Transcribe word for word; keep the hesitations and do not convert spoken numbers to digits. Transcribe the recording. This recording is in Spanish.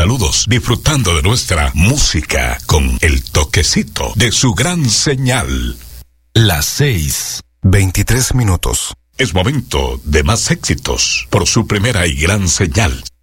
saludos, disfrutando de nuestra música con el toquecito de su gran señal. Las seis, veintitrés minutos. Es momento de más éxitos por su primera y gran señal.